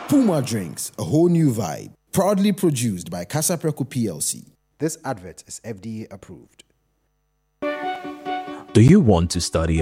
Puma Drinks, a whole new vibe. Proudly produced by Casapreco PLC. This advert is FDA approved. Do you want to study